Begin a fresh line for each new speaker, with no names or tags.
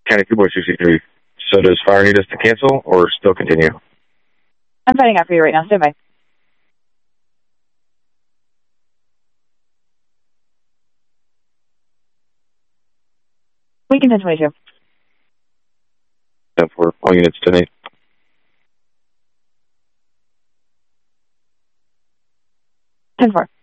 County 2.63. So does fire need us to cancel or still continue?
I'm fighting out for you right now. Stand by. Lincoln 1022.
10-4. All units 10-8.
10-4.